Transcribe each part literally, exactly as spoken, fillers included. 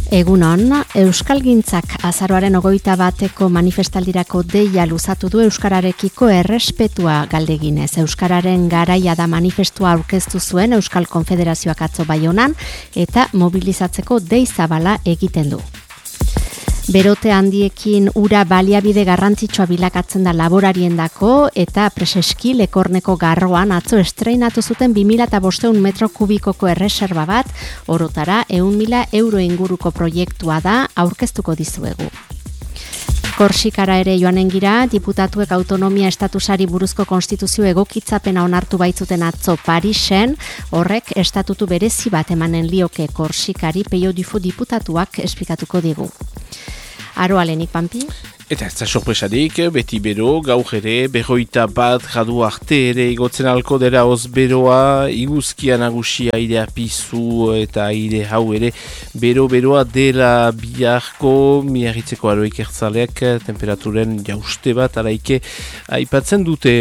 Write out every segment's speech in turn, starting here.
Egunon, Euskalgintzak azaroaren hogeita bateko manifestaldirako deia luzatu du euskararekiko errespetua galdeginez. Euskararen garaia da manifestua aurkeztu zuen Euskal Konfederazioak atzo Baionan eta mobilizatzeko dei zabala egiten du. Berote handiekin ura baliabide garrantzitsua bilakatzen da laborariendako eta Preseski Lekorneko garroan atzo estreinatu zuten bi mila bostehun metro kubikoko erreserba bat, orotara ehun mila euro inguruko proiektua da, aurkeztuko dizuegu. Korsikara ere joanen gira, diputatuek autonomia estatusari buruzko konstituzio egokitzapena onartu baitzuten atzo Parisen, horrek estatutu berezi bat emanen lioke Korsikari Peio Dufo diputatuak esplikatuko digu. Aroalenik, Pampi? Eta ez da sorpresarik, beti bero, gaur ere, berroita bat gradu arte ere igotzen alko dela oz beroa, iguzkia nagusia airea pizu eta aire hau ere, bero-beroa dela biharko, miarritzeko aroik ertzaleak, temperaturen jauste bat, araike aipatzen dute.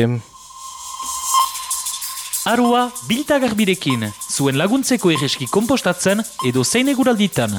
Aroa, biltagarbirekin, zuen laguntzeko erreski kompostatzen edo zein eguralditan.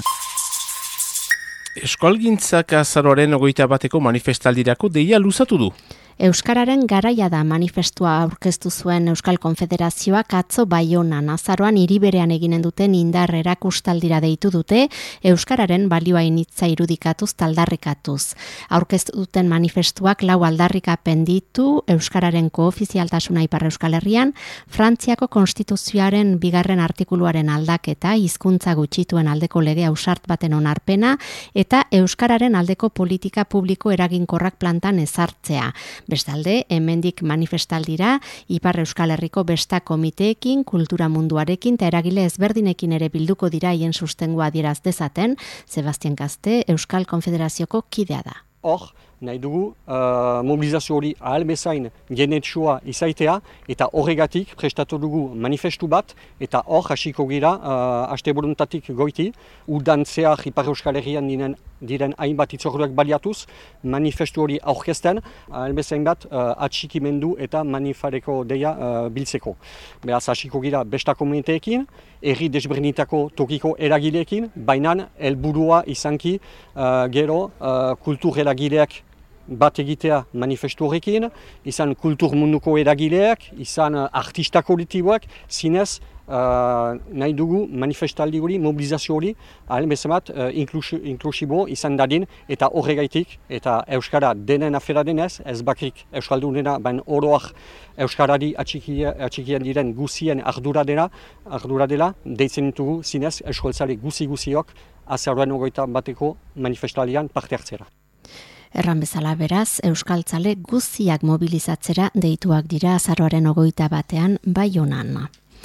Euskalgintzak azaroaren hogeita bateko manifestaldirako deia luzatu du. Euskararen garaia da manifestua aurkeztu zuen Euskal Konfederazioak atzo Baionan, azaroan hiriberean eginen duten indar erakustaldira deitu dute, Euskararen balioa initza irudikatuz taldarrikatuz. Aurkeztu duten manifestuak lau aldarrikapen ditu, Euskararen koofizialtasuna Ipar Euskal Herrian, Frantziako Konstituzioaren bigarren artikuluaren aldaketa, hizkuntza gutxituen aldeko lege ausart baten onarpena, eta Euskararen aldeko politika publiko eraginkorrak plantan ezartzea. Bestalde, hemendik manifestaldira, Ipar Euskal Herriko besta komiteekin, kultura munduarekin eta eragile ezberdinekin ere bilduko dira hien sustengua adieraz dezaten, Sebastian Gazte, Euskal Konfederazioko kidea da. Hor, nahi dugu, uh, mobilizazio hori ahal bezain genetsua izaitea, eta horregatik prestatu dugu manifestu bat, eta hor hasiko gira, uh, haste voluntatik goiti, udan zehar Ipar Euskal Herrian diren, diren hainbat itzorduak baliatuz, manifestu hori aurkezten, ahal bezain bat uh, atxikimendu eta manifareko deia uh, biltzeko. Beraz, hasiko gira besta komuniteekin, herri desberdinetako tokiko eragileekin, baina helburua izanki uh, gero uh, kultur eragileak bat egitea manifestu horrekin, izan kultur munduko eragileak, izan uh, artista kolektiboak, zinez uh, nahi dugu manifestaldi hori, mobilizazio hori, ahal bezamat uh, inklusibo izan dadin, eta horregaitik, eta Euskara denen afera denez, ez bakrik Euskaldunena, baina oroak Euskarari atxikian diren guzien ardura dela, ardura dela, deitzen ditugu zinez euskaltzale guzi-guziok azaroan hogeita bateko manifestaldian parte hartzera. Erran bezala beraz, euskaltzale guztiak mobilizatzera deituak dira azaroaren hogeita batean Baionan.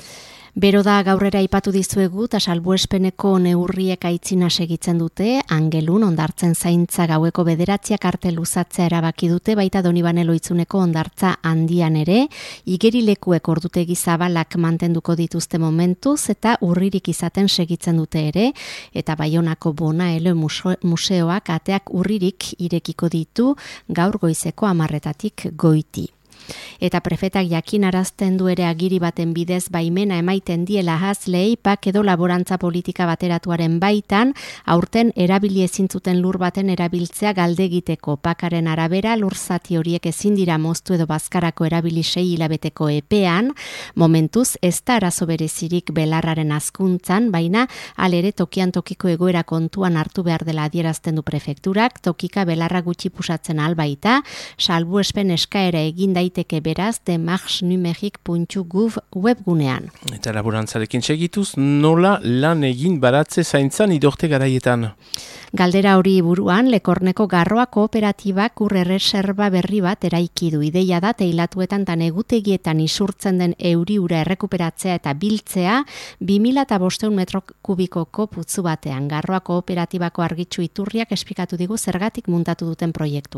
Bero da gaurrera aipatu dizuegu eta salbuespeneko neurriek aitzina segitzen dute, Angelun ondartzen zaintza gaueko bederatziak arte luzatzea erabaki dute, baita Donibane Lohitzuneko ondartza handian ere, igerilekuek ordutegi zabalak mantenduko dituzte momentuz eta urririk izaten segitzen dute ere, eta Baionako Bona Ele museoak ateak urririk irekiko ditu gaur goizeko hamarretatik goiti. Eta prefetak jakinarazten du ere agiri baten bidez baimena emaiten diela hazlei pak edo laborantza politika bateratuaren baitan, aurten erabili ezintzuten lur baten erabiltzea galdegiteko pakaren arabera lurzati horiek ezin dira moztu edo bazkarako erabili sei hilabeteko epean, momentuz ez da arazo berezirik belarraren azkuntzan, baina alere tokian tokiko egoera kontuan hartu behar dela adierazten du prefekturak, tokika belarra gutxi pusatzen albaita, salbuespen eskaera egin daiteke beraz demarche-numerique puntu gouv webgunean. Eta laborantzarekin segituz, nola lan egin baratze zaintzan idorte garaietan? Galdera hori buruan, Lekorneko garroa kooperatibak ur erreserba berri bat eraiki du. Ideia da teilatuetan eta negutegietan isurtzen den euri ura errekuperatzea eta biltzea bi mila bostehun metro kubikoko putzu batean. Garroa kooperatibako argitsu iturriak esplikatu digu zergatik muntatu duten proiektua.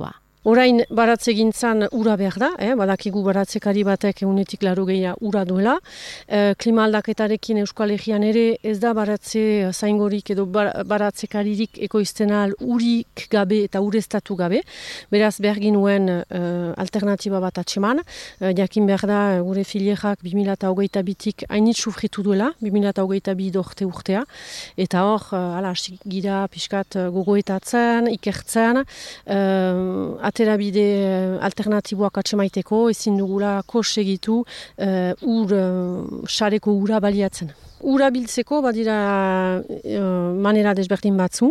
Orain baratze gintzan ura behar da, eh? Badakigu baratzekari batek egunetik laro gehia ura duela. E, klima aldaketarekin Euskal Herrian ere ez da baratze zaingorik edo bar, baratzekaririk ekoizten al urik gabe eta ureztatu gabe. Beraz behar ginuen uh, alternatiba bat atseman. Uh, jakin behar da gure filierak bi mila hogeita bitik hainit sufritu duela, bi mila hogeita bi dorte urtea. Eta hor, uh, ala, gira pixkat uh, gogoetatzen, ikertzen, uh, aterabide alternatiboak atsemaiteko, ezin dugula kos egitu uh, ur, uh, sareko ura baliatzen. Ura biltzeko badira uh, manera desberdin batzu.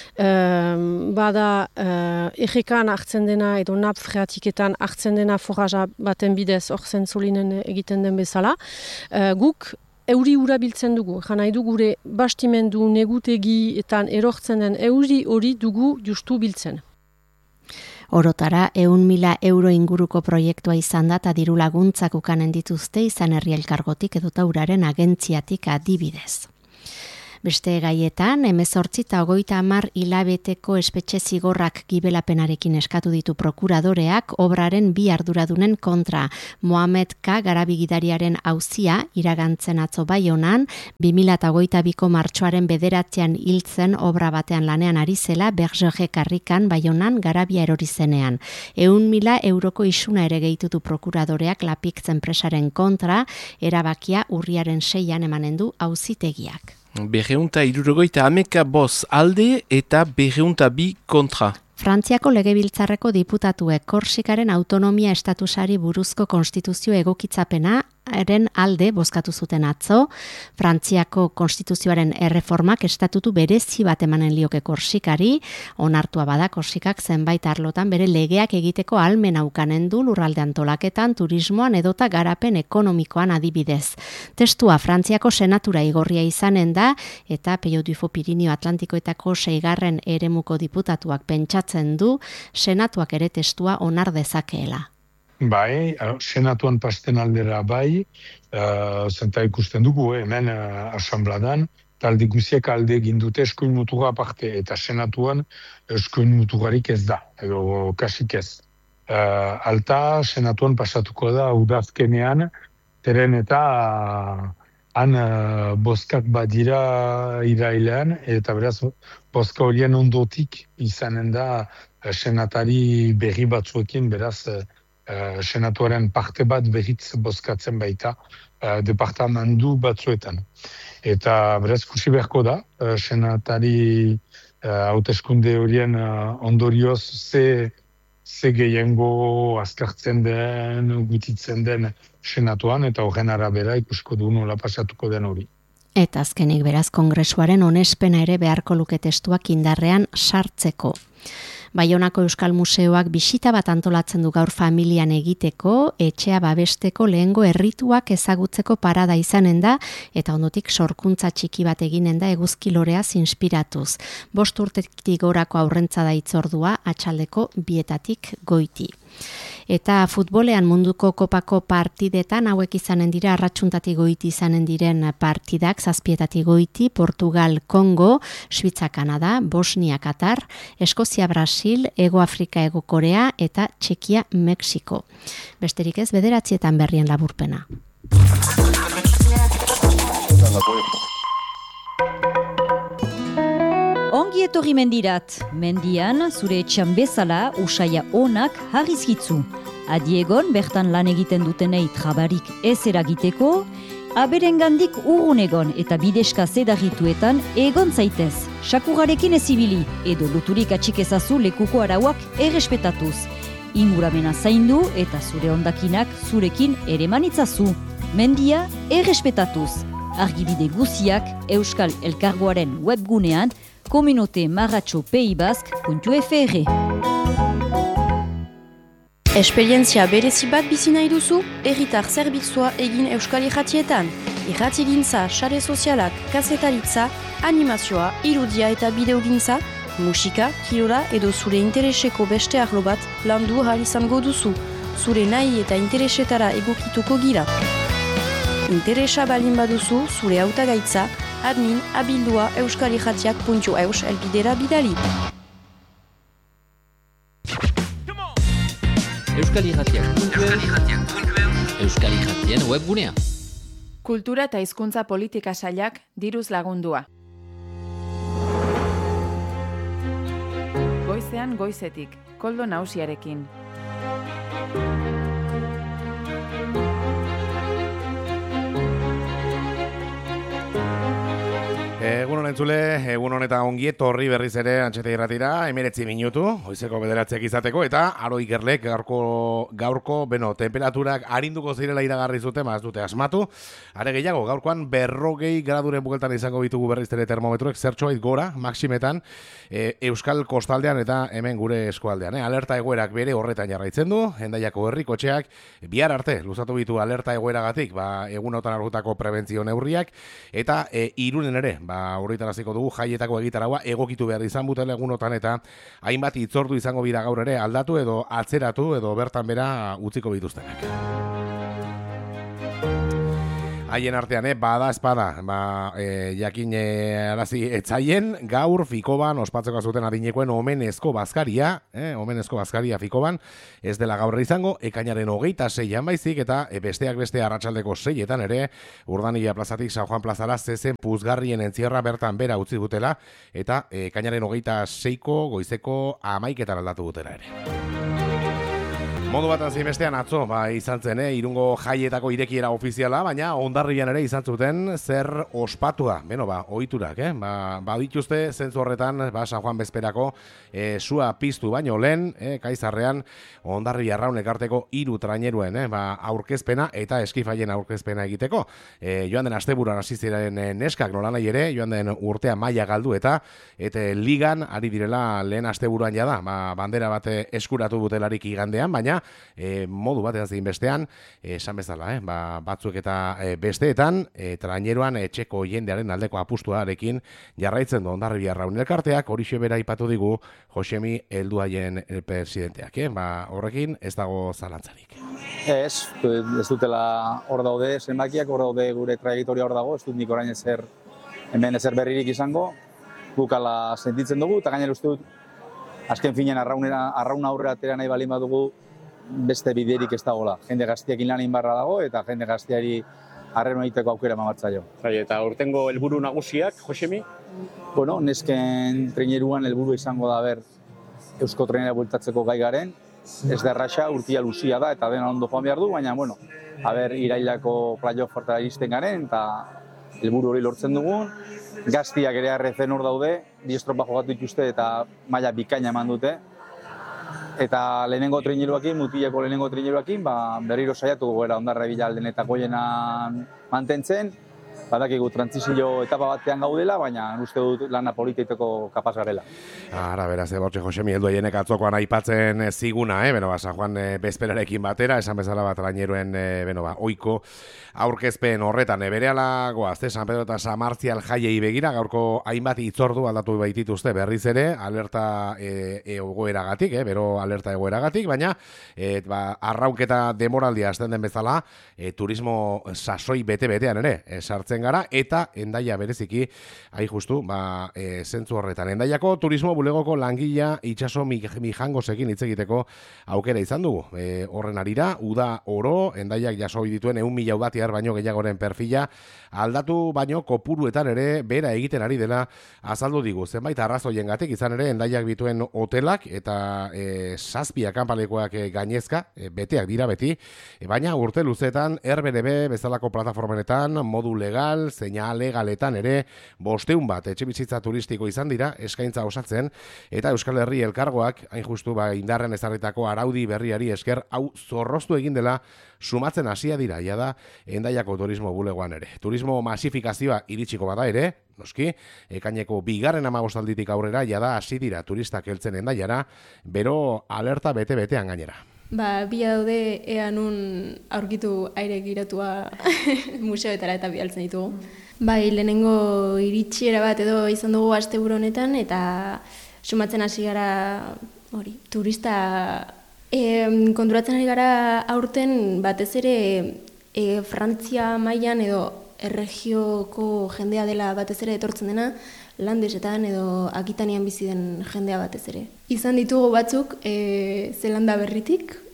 Uh, bada uh, errekan hartzen dena edo nap freatiketan hartzen dena forraja baten bidez hor zentzolinen egiten den bezala. Uh, guk euri ura biltzen dugu. Jan nahi du gure bastimendu negutegietan erortzen den euri hori dugu justu biltzen. Orotara, ehun mila euro inguruko proiektua izan da eta diru laguntzak ukanen dituzte izan herri elkargotik edota uraren agentziatik adibidez. Beste gaietan, hemezortzi eta hogeita hamar hilabeteko espetxe zigorrak gibelapenarekin eskatu ditu prokuradoreak obraren bi arduradunen kontra. Mohamed K. garabigidariaren auzia iragantzen atzo Baionan, bi mila hogeita biko martxoaren bederatzean hiltzen obra batean lanean ari zela Bergere karrikan Baionan garabia erori zenean. Ehun mila euroko isuna ere gehitutu prokuradoreak Lapix enpresaren kontra, erabakia urriaren seian emanen du auzitegiak. Berreunta irurogoita ameka boz alde eta berreunta bi kontra. Frantziako legebiltzarreko diputatuek Korsikaren autonomia estatusari buruzko konstituzio egokitzapena eren alde bozkatu zuten atzo. Frantziako konstituzioaren erreformak estatutu berezi bat emanen lioke Korsikari, onartua bada Korsikak zenbait arlotan bere legeak egiteko ahalmen aukanen du lurralde antolaketan, turismoan edota garapen ekonomikoan adibidez. Testua Frantziako senatura igorria izanen da eta Peio Dufo Pirinio Atlantikoetako seigarren eremuko diputatuak pentsatzen du senatuak ere testua onar dezakeela. Bai, senatuan pasten aldera bai, uh, zenta ikusten dugu, eh, hemen uh, asambladan, talde guziek alde egin dute eskuin mutuga aparte, eta senatuan eskuin mutugarik ez da, edo kasik ez. Uh, alta, senatuan pasatuko da udazkenean, teren eta uh, han uh, boskak badira irailean, eta beraz, boska horien ondotik izanen da uh, senatari berri batzuekin, beraz, uh, Uh, senatuaren parte bat berriz bozkatzen baita uh, departamentu batzuetan. Eta beraz kusi beharko da, uh, senatari uh, hauteskunde horien uh, ondorioz ze, ze gehiengo azkartzen den, gutitzen den senatuan, eta horren arabera ikusko du nola pasatuko den hori. Eta azkenik beraz kongresuaren onespena ere beharko luke testuak indarrean sartzeko. Baionako Euskal Museoak bisita bat antolatzen du gaur familian egiteko, etxea babesteko lehengo errituak ezagutzeko parada izanen da, eta ondotik sorkuntza txiki bat eginen da eguzkiloreaz inspiratuz. Bost urtetik gorako aurrentza da itzordua, atxaldeko bietatik goiti. Eta futbolean munduko kopako partidetan hauek izanen dira arratsuntatik goiti izanen diren partidak, zazpietatik goiti, Portugal, Kongo, Suitza, Kanada, Bosnia, Katar, Eskozia, Brasil, Ego Afrika, Ego Korea eta Txekia, Mexiko. Besterik ez, bederatzietan berrien laburpena. Ongi etorri mendirat, mendian zure etxan bezala usaia onak harrizkitzu. Adiegon bertan lan egiten dutenei trabarik ez eragiteko, aberengandik urrun egon eta bideska zedarrituetan egon zaitez. Sakurarekin ezibili edo luturik atxik ezazu lekuko arauak errespetatuz. Inguramena zaindu eta zure hondakinak zurekin ere manitzazu. Mendia errespetatuz. Argibide guziak Euskal Elkargoaren webgunean Communauté Marratxo Pays Basque puntu F R. Esperientzia berezi bat bizi nahi duzu, herritar zerbitzua egin Euskal Irratietan. Irratigintza, sare sozialak, kazetaritza, animazioa, irudia eta bideogintza, musika, kirola edo zure intereseko beste arlo bat landu ahal izango duzu. Zure nahi eta interesetara egokituko gira. Interesa balin baduzu, zure hautagaitza, admin abildua euskalirratiak puntu eus elbidera bidali. euskalirratiak.eus, euskalirratien webgunea. Kultura eta hizkuntza politika sailak diruz lagundua. Goizean goizetik, Koldo Nausiarekin. Egun honen zule, egun honetan ongi etorri berriz ere Antxeta irratira, emeretzi minutu, hoizeko bederatziak izateko, eta aro ikerlek gaurko, gaurko, beno, temperaturak arinduko zirela iragarri zuten, ez dute asmatu, are gehiago, gaurkoan berrogei graduren bukeltan izango bitugu berriz ere termometruek, zertxoait gora, maksimetan, e, Euskal Kostaldean eta hemen gure eskualdean, eh? Alerta egoerak bere horretan jarraitzen du, Hendaiako herrikotxeak, bihar arte, luzatu bitu alerta egoeragatik, ba, egunotan argutako prebentzio neurriak, eta e, Irunen ere, ba, horretaraziko dugu jaietako egitaragoa egokitu behar izan butela egunotan eta hainbat itzordu izango bira gaur ere aldatu edo atzeratu edo bertan bera utziko bituztenak. Haien artean, eh, bada espada, ba, e, jakin e, arazi etzaien, gaur Fikoban ospatzeko zuten adinekoen omenezko bazkaria, eh, omenezko bazkaria Fikoban, ez dela gaur izango, ekainaren hogeita seian baizik, eta e, besteak beste arratsaldeko seietan ere, Urdanilla plazatik San Juan plazara zezen puzgarrien entzierra bertan bera utzi dutela, eta e, ekainaren hogeita seiko goizeko amaiketan aldatu dutela ere. Modu bat azimestean atzo, ba, izan zen, eh, Irungo jaietako irekiera ofiziala, baina Hondarribian ere izan zuten zer ospatua, beno, ba, ohiturak, eh, ba, ba dituzte zentzu horretan, ba, San Juan bezperako e, sua piztu baino lehen, eh, Kaizarrean Hondarribia Arraun ekarteko hiru traineruen, eh, ba, aurkezpena eta eskifaien aurkezpena egiteko. E, joan den asteburuan hasi ziren e, neskak nolanahi ere, joan den urtea maila galdu eta eta ligan ari direla lehen asteburuan jada, ba, bandera bate eskuratu butelarik igandean, baina E, modu batean zein bestean, e, esan bezala, eh? ba, batzuk eta e, besteetan, e, traineroan etxeko jendearen aldeko apustuarekin jarraitzen du Hondarribia Arraun elkarteak, horixe bera ipatu digu Josemi Helduaien presidenteak, eh? ba, horrekin ez dago zalantzarik. Ez, ez dutela hor daude zenbakiak, hor daude gure trajektoria hor dago, ez dut nik orain ezer, hemen ezer berririk izango, bukala sentitzen dugu, eta gainera uste dut, azken finean arraunera, arraun aurrera atera nahi balin badugu, beste biderik ez dagoela. Jende gaztiakin lan inbarra dago eta jende gaztiari arreno egiteko aukera mamatzaio. Bai, eta urtengo helburu nagusiak, Josemi? Bueno, nesken traineruan helburu izango da ber eusko trainera bueltatzeko gai garen. Ez da erraxa, urtia luzia da eta dena ondo joan behar du, baina, bueno, haber irailako playoff hortara iristen garen eta helburu hori lortzen dugun. Gaztiak ere arrezen hor daude, bi estropa jogatu dituzte eta maila bikaina eman dute. Eta lehenengo traineruakin, mutileko lehenengo traineruakin, ba, berriro saiatuko gara Hondarribia alden eta goienan mantentzen. Badakigu trantzizio etapa batean gaudela, baina uste dut lana polititeko kapaz garela. Ara, beraz, Bortxe Josemi Helduaienek atzokoan aipatzen ziguna, eh? Beno, ba, San Juan e, bezperarekin batera, esan bezala bat traineruen, e, beno, ba, oiko aurkezpen horretan, e, berehala goaz, e, San Pedro eta San Martzial jaiei begira, gaurko hainbat itzordu aldatu baitituzte berriz ere, alerta e, egoeragatik, e, bero alerta egoeragatik, baina, e, ba, arraunketa demoraldia hasten den bezala, e, turismo sasoi bete-betean ere, e, sartzen gara, eta Hendaia bereziki, hain justu, ba, e, zentzu horretan. Hendaiako turismo bulegoko langila itxaso mijangosekin hitz egiteko aukera izan dugu. E, horren arira, uda oro, Hendaiak jaso dituen eun mila udatiar baino gehiagoren perfila, aldatu baino kopuruetan ere bera egiten ari dela azaldu digu. Zenbait arrazoiengatik izan ere Hendaiak bituen hotelak eta e, zazpia kanpalekoak e, gainezka, e, beteak dira beti, e, baina urte luzetan Airbnb bezalako plataformenetan modu legal, zeina legaletan ere bosteun bat etxebizitza turistiko izan dira eskaintza osatzen eta Euskal Herri elkargoak hain justu ba, indarren ezarritako araudi berriari esker hau zorroztu egin dela sumatzen hasia dira ja da Hendaiako turismo bulegoan ere. Turismo masifikazioa iritsiko bada ere, noski, ekaineko bigarren hamabostalditik aurrera jada hasi dira turistak heltzen Hendaiara, bero alerta bete-betean gainera. Ba, bila daude ea nun aurkitu aire giratua museoetara eta bialtzen ditugu. Bai, lehenengo iritsiera bat edo izan dugu asteburu honetan eta sumatzen hasi gara hori, turista e, konturatzen ari gara aurten batez ere e, Frantzia mailan edo erregioko jendea dela batez ere etortzen dena, Landesetan edo Akitanian bizi den jendea batez ere. Izan ditugu batzuk e, Zelanda berritik,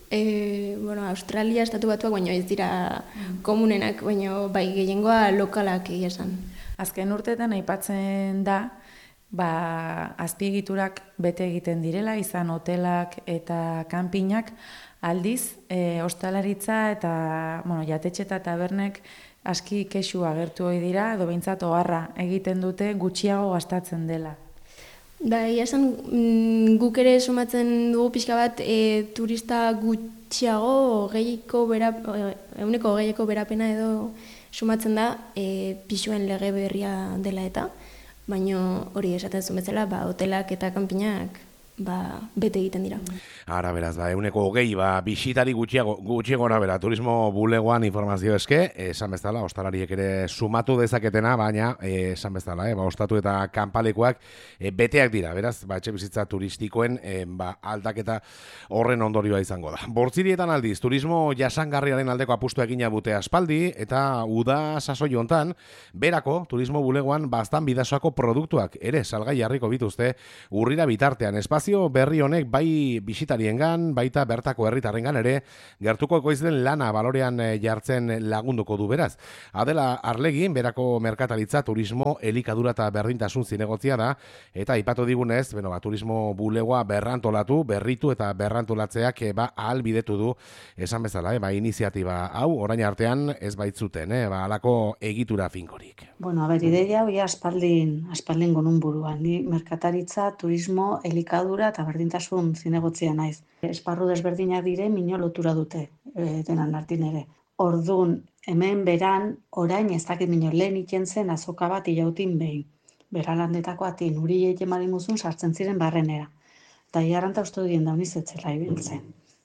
E, bueno, Australia, estatu batuak, baina ez dira komunenak, baina bai gehiengoa lokalak egia esan. Azken urteetan aipatzen da, ba, azpiegiturak bete egiten direla, izan hotelak eta kanpinak, aldiz, e, ostalaritza eta, bueno, jatetxe eta tabernek aski kexu agertu hori dira, edo behintzat oharra egiten dute gutxiago gastatzen dela. Da, egia esan, guk ere sumatzen dugu pixka bat e, turista gutxiago gehieko bera, euneko gehieko berapena edo sumatzen da e, pixuen lege berria dela eta, baina hori esaten zuen bezala, ba, hotelak eta kanpinak ba, bete egiten dira. Ara, beraz, ba, euneko hogei, ba, bisitari gutxiago, gutxiago bera, turismo bulegoan informazio eske, esan bezala, ostalariek ere sumatu dezaketena, baina, eh, esan bezala, eh, ba, ostatu eta kanpalekuak eh, beteak dira, beraz, ba, etxe bizitza turistikoen eh, ba, aldaketa horren ondorioa izango da. Bortzirietan aldiz, turismo jasangarriaren aldeko apustu egina bute aspaldi, eta uda sasoi hontan, berako, turismo bulegoan, bastan bidasoako produktuak ere salgai jarriko bituzte, urrira bitartean, espazio berri honek bai bisitariengan, baita bertako herritarrengan ere gertuko ekoizlen lana balorean jartzen lagunduko du beraz. Adela Arlegin, berako merkataritza, turismo, elikadura eta berdintasun zinegotzia da, eta aipatu digunez, beno, ba, turismo bulegoa berrantolatu, berritu eta berrantolatzeak e, ba, ahalbidetu du, esan bezala, e, ba, iniziatiba hau, orain artean ez baitzuten, e, ba, alako egitura finkorik. Bueno, a ber, ideia hori aspaldin, aspaldin gonun buruan, ni merkataritza, turismo, elikadura eta berdintasun zinegotzia naiz. Esparru desberdinak dire mino lotura dute, e, denan artin ere. Ordun hemen beran, orain ez dakit mino lehen iken zen azoka bat ilautin behin. Beralandetako atin, uri egin badimuzun sartzen ziren barrenera. Eta hiarranta uste duen dauniz etzela ibiltzen.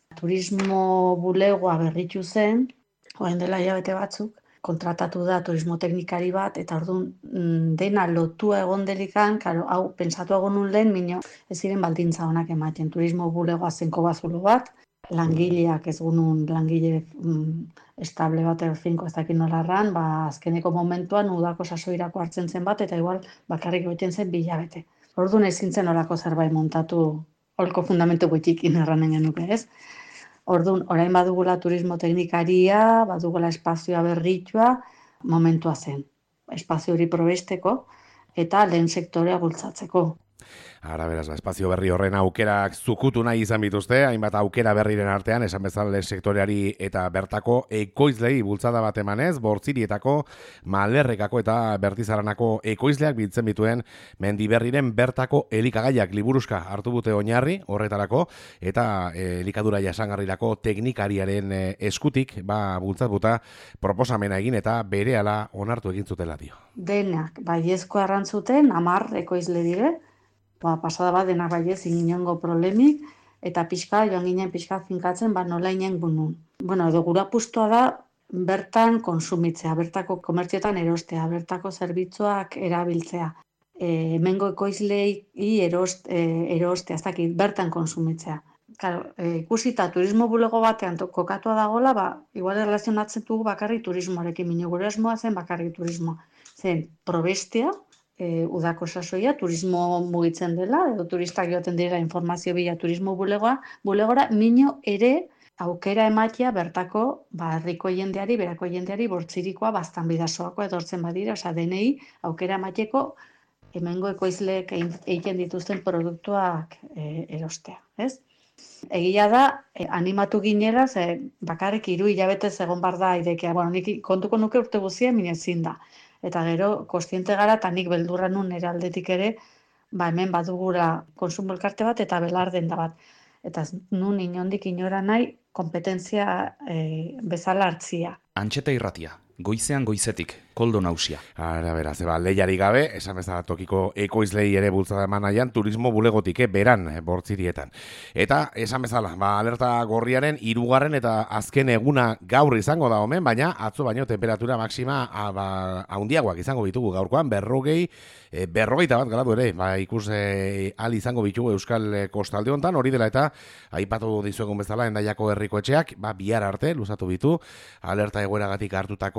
Turismo bulegoa berritu zen, orain dela hilabete batzuk, kontratatu da turismo teknikari bat, eta orduan dena lotua egon delikan, karo, hau, pensatu egon nun lehen, minio, ez ziren baldintza honak ematen, turismo bulegoa zenko bazulo bat, langileak ez gunun langile mm, estable bat erfinko ez dakit nolarran, ba, azkeneko momentuan udako sasoirako hartzen zen bat, eta igual bakarrik goiten zen bilabete. Orduan ezin zen orako zerbait montatu, holko fundamentu gutxikin erranen genuke, ez? Orduan, orain badugula turismo teknikaria, badugula espazioa berritua, momentua zen. Espazio hori probesteko eta lehen sektorea bultzatzeko. Ara, beraz, ba, espazio berri horren aukerak zukutu nahi izan bituzte, hainbat aukera berriren artean, esan bezala lehen sektoreari eta bertako ekoizlei bultzada bat emanez, Bortzirietako, Malerrekako eta Bertizaranako ekoizleak biltzen bituen Mendiberriren bertako elikagaiak liburuska hartu bute oinarri horretarako, eta e, elikadura jasangarrirako teknikariaren e, eskutik, ba, bultzatuta proposamena egin eta berehala onartu egin zutela dio. Denak, baiezko arrantzuten, hamar ekoizle dire, ba, pasada bat denak baiez inongo problemik, eta pixka, joan ginen pixka finkatzen, ba, nola inen bunun. Bueno, edo gura apustoa da, bertan konsumitzea, bertako komertzioetan erostea, bertako zerbitzuak erabiltzea. E, hemengo ekoizlei erost, e, erostea, ez dakit, bertan konsumitzea. Claro, e, ikusita turismo bulego batean kokatua dagola, ba, igual erlazionatzen dugu bakarrik turismoarekin, minio gure asmoa zen bakarrik turismoa. Zen, probestea, E, udako sasoia, turismo mugitzen dela, edo turistak joaten dira informazio bila turismo bulegoa, bulegora, mino ere aukera ematia bertako, ba, herriko jendeari, berako jendeari, Bortzirikoa, bastan bidasoako edortzen badira, oza, denei aukera ematieko hemengo ekoizleek egiten dituzten produktuak e, erostea, ez? Egia da, e, animatu ginera, ze bakarrik hiru hilabetez egon bar da irekia, bueno, nik kontuko nuke urte guzia, min ezin da. Eta gero, kostiente gara, eta nik beldurra nun nire aldetik ere, ba hemen badugura konsumo elkarte bat eta belarden da bat. Eta nun inondik inora nahi, kompetentzia e, bezala hartzia. Antxeta irratia, goizean goizetik, Koldo Nausia. Ara, beraz, eba, lehiari gabe, esan bezala tokiko ekoizlei ere bultzada eman nahian, turismo bulegotik, eh, beran, eh, Bortzirietan. Eta, esan bezala, ba, alerta gorriaren hirugarren eta azken eguna gaur izango da omen, baina atzo baino temperatura maksima a, ba, haundiagoak izango bitugu gaurkoan, berrogei, e, berrogeita bat gradu ere, ba, ikus e, al izango bitugu Euskal kostalde hontan, hori dela eta aipatu dizuegun bezala Hendaiako herriko etxeak, ba, bihar arte luzatu bitu, alerta egoeragatik hartutako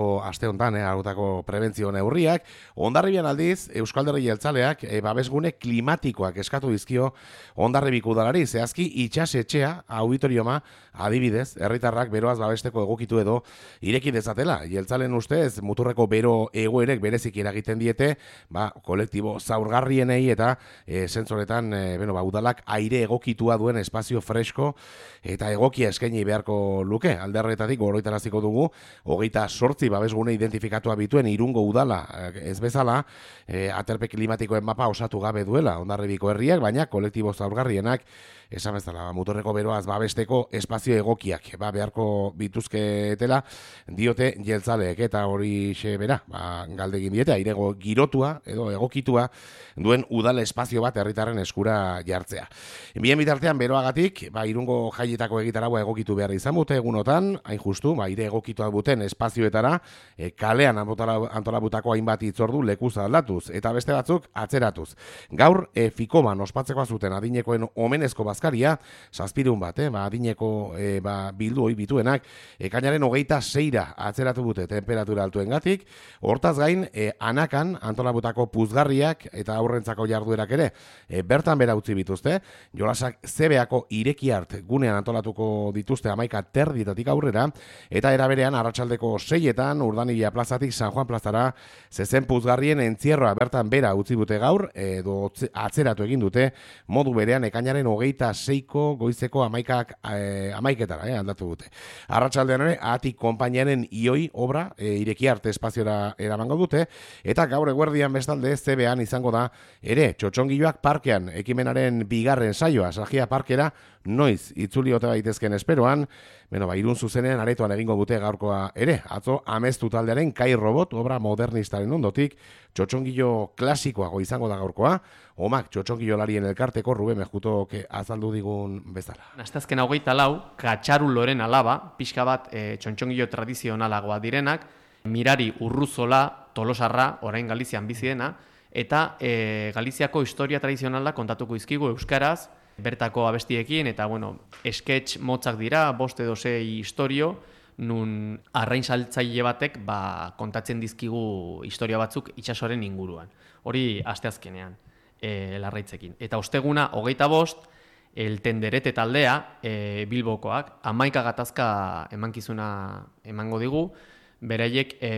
hartutako aste honetan, eh, hartutako prebentzio neurriak, Hondarribian aldiz, Euskalderri Jeltzaleak e, babesgune klimatikoak eskatu dizkio Hondarribiko udalari, zehazki itxasetxea auditorioma adibidez, herritarrak beroaz babesteko egokitu edo ireki dezatela. Jeltzalen ustez, muturreko bero egoerek berezik eragiten diete, ba, kolektibo zaurgarrienei eta e, zentzoretan, e, beno, ba, udalak aire egokitua duen espazio fresko eta egokia eskaini beharko luke. Alde horretatik oroitaraziko dugu, hogeita sortzi babesgune identifikatua bituen Irungo udala ez bezala, e, aterpe klimatikoen mapa osatu gabe duela Hondarribiko herriak, baina kolektibo zaurgarrienak esan bezala, muturreko beroaz babesteko espazio egokiak ba, beharko bituzketela diote jeltzaleek, eta hori xe bera, ba, galdegin diete, airego girotua edo egokitua duen udal espazio bat herritarren eskura jartzea. Bien bitartean beroagatik, ba, Irungo jaietako egitaragua egokitu behar izan dute egunotan, hain justu, ba, aire egokitua duten espazioetara, e, kalean antolabutako hainbat itzordu lekuz aldatuz, eta beste batzuk atzeratuz. Gaur, e, Fikoman ospatzeko zuten adinekoen omenezko bazkaria, zazpirun bat, eh, ba, adineko e, ba, bildu hoi bituenak, ekainaren hogeita seira atzeratu dute temperatura altuengatik, hortaz gain, e, anakan antolabutako puzgarriak eta aurrentzako jarduerak ere, e, bertan bera utzi bituzte, jolasak zebeako ireki hart gunean antolatuko dituzte amaika terdietatik aurrera, eta eraberean arratsaldeko seietan Urdanibia plazatik San Juan plazara zezen puzgarrien entzierroa bertan bera utzi dute gaur, edo atzeratu egin dute, modu berean ekainaren hogeita seiko goizeko amaikak e, amaiketara eh, aldatu dute. Arratsaldean ere, atik konpainiaren ioi obra e, ireki arte espaziora eramango dute, eta gaur eguerdian bestalde zebean izango da ere txotxongiloak parkean ekimenaren bigarren saioa Sagia parkera noiz itzuli ote daitezken esperoan, beno, ba, Irun zuzenean aretoan egingo dute gaurkoa ere, atzo amestu taldearen Kai Robot obra modernistaren ondotik, txotxongilo klasikoago izango da gaurkoa, omak txotxongilolarien elkarteko Ruben Mejutok azaldu digun bezala. Astazken hogeita lau, Katxaru Loren alaba, pixka bat e, txotxongilo tradizionalagoa direnak, Mirari Urruzola, Tolosarra, orain Galizian bizi dena, eta e, Galiziako historia tradizionala kontatuko izkigu euskaraz, bertako abestiekin, eta bueno, sketch motzak dira, bost edo sei historio, nun arrain saltzaile batek ba, kontatzen dizkigu historia batzuk itsasoaren inguruan. Hori asteazkenean, e, larraitzekin. Eta osteguna, hogeita bost, el tenderete taldea, e, Bilbokoak, hamaika gatazka emankizuna emango digu, beraiek e,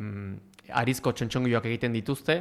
arizko txontxongiloak egiten dituzte,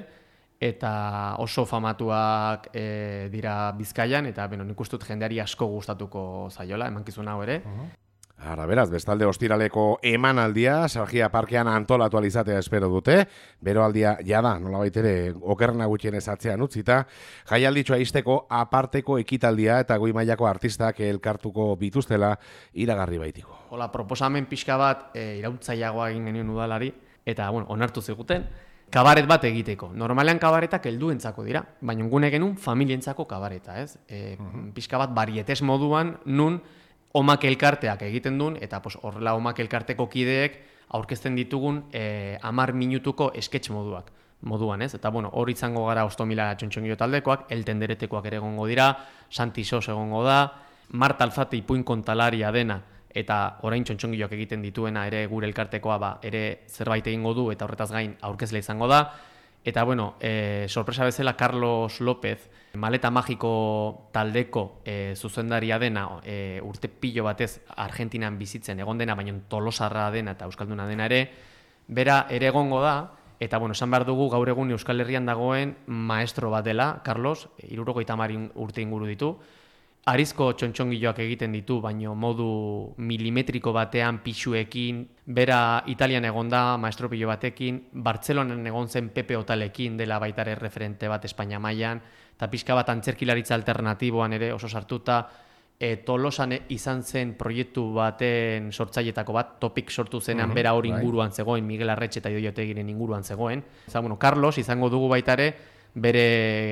eta oso famatuak e, dira Bizkaian, eta beno, nik uste dut jendeari asko gustatuko zaiola, emankizun hau ere. Uh-huh. Ara, beraz, bestalde ostiraleko emanaldia, Sargia parkean antolatu alizatea espero dute, beroaldia jada, nolabait ere, okerna gutxien ezatzean utzita, jaialditxoa izteko aparteko ekitaldia eta goi mailako artistak elkartuko bituztela iragarri baitiko. Hola, proposamen pixka bat e, irautzaiagoa egin genuen udalari, eta, bueno, onartu ziguten, kabaret bat egiteko. Normalean kabaretak helduentzako dira, baina gune genuen familientzako kabareta, ez? E, uh-huh. Pixka bat barietes moduan, nun omak elkarteak egiten duen, eta pos, horrela omak elkarteko kideek aurkezten ditugun e, amar minutuko sketch moduak. Moduan, ez? Eta, bueno, hor izango gara Ostomila txontxongilo taldekoak, eltenderetekoak ere egongo dira, Santi Sos egongo da, Marta Alzate ipuin kontalaria dena, eta orain txontxongiloak egiten dituena ere gure elkartekoa ba, ere zerbait egingo du eta horretaz gain aurkezle izango da. Eta bueno, e, sorpresa bezala Carlos López, Maleta Magiko taldeko e, zuzendaria dena, e, urte pilo batez Argentinan bizitzen egon dena, baina Tolosarra dena eta Euskalduna dena ere, bera ere egongo da, eta bueno, esan behar dugu gaur egun Euskal Herrian dagoen maestro bat dela, Carlos, hirurogeita hamar urte inguru ditu, Arizko txontxongiloak egiten ditu, baino modu milimetriko batean pixuekin, bera Italian egon da, maestro pilo batekin, Bartzelonan egon zen Pepe Otalekin dela baitare referente bat Espainia mailan, eta pixka bat antzerkilaritza alternatiboan ere oso sartuta, e, Tolosan izan zen proiektu baten sortzailetako bat, topik sortu zenean uh-huh, bera hori inguruan right. zegoen, Miguel Arretxe eta Idoio Otegiren inguruan zegoen. Eta, bueno, Carlos izango dugu baitare bere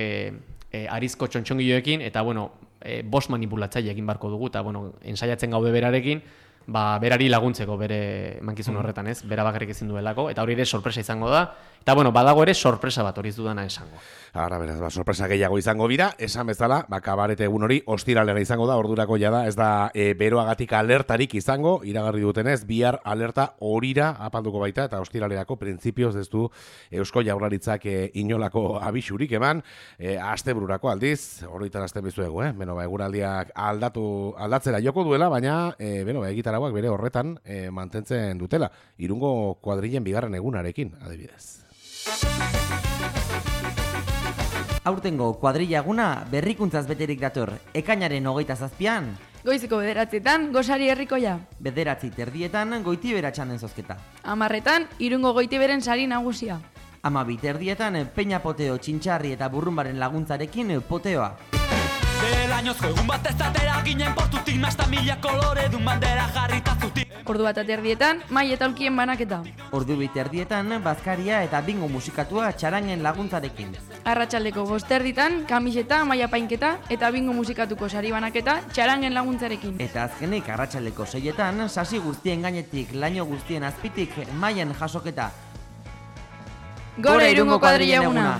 e, Arizko txontxongiloekin, eta bueno, E, bost manipulatzaile egin barko dugu, eta bueno, ensaiatzen gaude berarekin, ba, berari laguntzeko bere mankizun horretan, ez? Bera bakarrik ezin duelako, eta hori ere sorpresa izango da. Eta, bueno, badago ere sorpresa bat hori ez dudana esango. Ara, beraz, ba, sorpresa gehiago izango bira, esan bezala, ba, kabarete egun hori ostiralera izango da, ordurako jada, ez da e, beroagatik alertarik izango, iragarri dutenez, bihar alerta horira apalduko baita, eta ostiralerako printzipioz ez du Eusko Jaurlaritzak e, inolako abisurik eman, e, astebururako aldiz, horretan azten bizuegu, eh? Beno, ba, eguraldiak aldatu, aldatzera joko duela, baina, e, beno, ba, egitarauak bere horretan e, mantentzen dutela, Irungo kuadrilen bigarren egunarekin, adibidez. Aurtengo kuadrilla eguna berrikuntzaz beterik dator, ekainaren hogeita zazpian. Goiziko bederatzietan, gosari herrikoia. Bederatzi terdietan, goitibera txanden zozketa. Amarretan, Irungo goitiberen sari nagusia. Amabi terdietan, peña poteo, txintxarri eta burrumbaren laguntzarekin poteoa. Delainozko egun bat ez atera ginen portutik, nasta mila kolore dun bandera jarrita zutik. Ordu bat aterdietan, mai eta ulkien banaketa. Ordu bit erdietan, bazkaria eta bingo musikatua txarangen laguntzarekin. Arratsaldeko bosterditan, kamiseta, maia painketa eta bingo musikatuko sari banaketa txarangen laguntzarekin. Eta azkenik arratsaldeko seietan, sasi guztien gainetik, laino guztien azpitik, maien jasoketa. Gora Irungo kuadrilla eguna!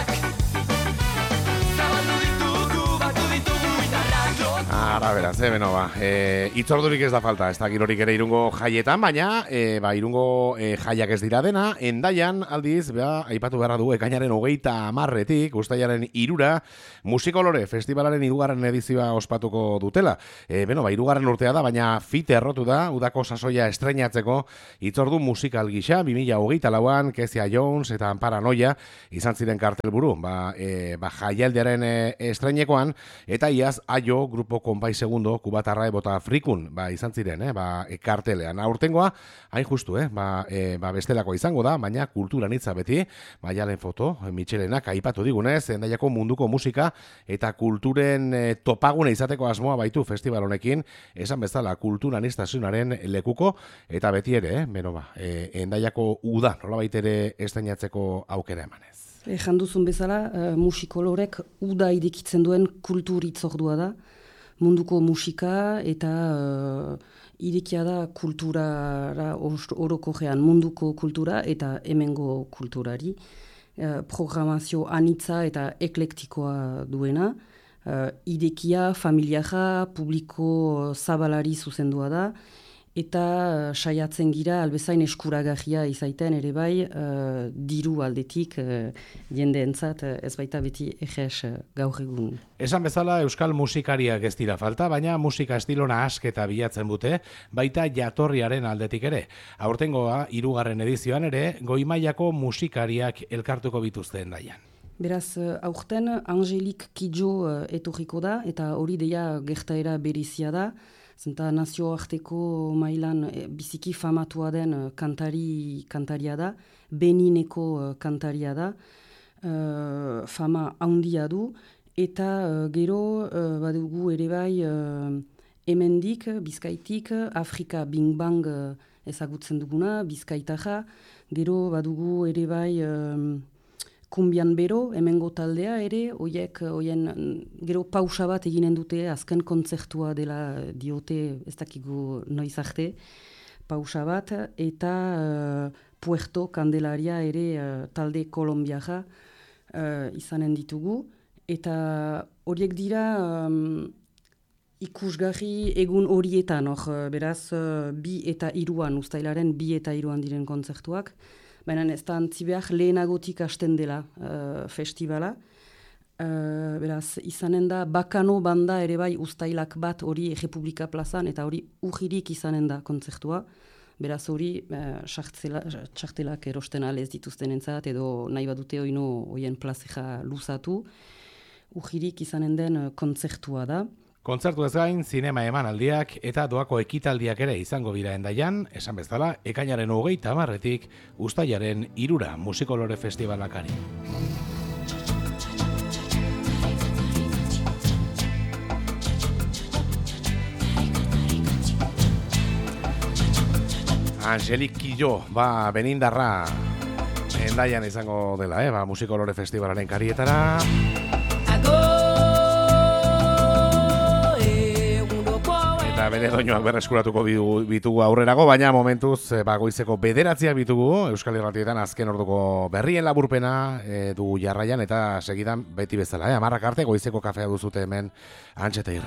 Ara, beraz, eh, beno, ba, e, itzordurik ez da falta, ez da girorik ere Irungo jaietan, baina, e, ba, Irungo e, jaiak ez dira dena, Endaian, aldiz, ba, aipatu beharra du, ekainaren hogeita amarretik, ustailaren irura, Musikolore festivalaren hirugarren edizioa ospatuko dutela. E, beno, ba, hirugarren urtea da, baina fite errotu da, udako sasoia estreinatzeko, itzordu musikal gisa, bi mila hogeita lauan, Kezia Jones eta Paranoia, izan ziren kartelburu, ba, e, ba, jaialdiaren e, estreinekoan, eta iaz, Aio, grupo konpai segundo, kubatarra ebota frikun, ba, izan ziren, eh, ba, e, kartelean. Aurtengoa, hain justu, eh, ba, e, ba, bestelako izango da, baina kultura nitza beti, Maialen foto, Michelenak aipatu digunez, Endaiako munduko musika eta kulturen e, topagune izateko asmoa baitu festival honekin, esan bezala kultura niztasunaren lekuko, eta beti ere, eh, beno ba, e, Endaiako uda, nolabait ere estreinatzeko aukera emanez. Ejan duzun bezala, uh, musikolorek uda irekitzen duen kulturitzordua da, munduko musika eta uh, irekia da kulturara orokorrean, munduko kultura eta hemengo kulturari. Uh, programazio anitza eta eklektikoa duena. Uh, irekia, familiara, publiko zabalari zuzendua da. Eta uh, saiatzen gira albezain eskuragarria izaiten ere bai uh, diru aldetik uh, jendeentzat uh, ez baita beti eges uh, gaur egun. Esan bezala euskal musikariak ez dira falta, baina musika estilona asketa bilatzen dute, baita jatorriaren aldetik ere. Aurtengoa, hirugarren edizioan ere, goi-mailako musikariak elkartuko bituzte Endaian. Beraz, aurten Angelik Kidjo uh, etorriko da, eta hori deia gertaera berizia da. Zenta nazioarteko mailan e, biziki famatua den e, kantari, kantaria da, Benineko e, kantaria da, e, fama handia du, eta e, gero e, badugu ere bai e, hemendik, Bizkaitik, Afrika Bing Bang e, ezagutzen duguna, Bizkaitaja, gero badugu ere bai e, Kumbian bero, hemengo taldea ere, oiek, oien, gero pausa bat eginen dute, azken kontzertua dela diote, ez dakigu noiz arte, pausa bat, eta uh, Puerto Candelaria ere uh, talde kolombiaja uh, izanen ditugu, eta horiek dira um, ikusgarri egun horietan, or, beraz, uh, bi eta iruan, ustailaren bi eta iruan diren kontzertuak, baina ez da antzi behar lehenagotik hasten dela uh, festivala. Uh, beraz, izanen da Bakano banda ere bai ustailak bat hori Republika plazan, eta hori ujirik izanen da kontzertua. Beraz hori uh, txartelak erosten alez dituzten entzat, edo nahi badute oino oien plazeja luzatu. Ujirik izanen den uh, kontzertua da. Kontzertu ez gain, zinema emanaldiak eta doako ekitaldiak ere izango bira Endaian, esan bezala, ekainaren hogeita hamarretik ustailaren irura Musikolore festivalakari. Angelik Kidjo, ba, Benindarra Endaian izango dela, eh? Ba, Musikolore festivalaren karietara. eta bere doinoak berreskuratuko bitugu aurrerago, baina momentuz ba, goizeko bederatziak bitugu Euskal Irratietan azken orduko berrien laburpena e, du jarraian eta segidan beti bezala. Eh? Amarrak arte goizeko kafea duzute hemen Antxeta Irratian.